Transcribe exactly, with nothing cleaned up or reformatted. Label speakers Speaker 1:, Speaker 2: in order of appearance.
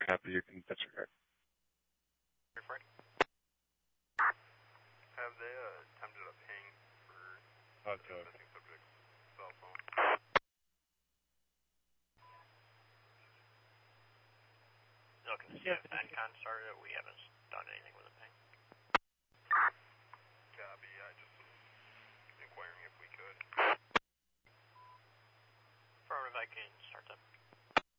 Speaker 1: copy. You can disregard.
Speaker 2: Have they uh, attempted a ping for
Speaker 1: uh,
Speaker 2: the missing subject's cell phone?
Speaker 3: Looking to see if FENCON started it. We haven't done anything with a ping.
Speaker 2: Copy. I just was inquiring if we could.
Speaker 3: Affirmative, I can start them.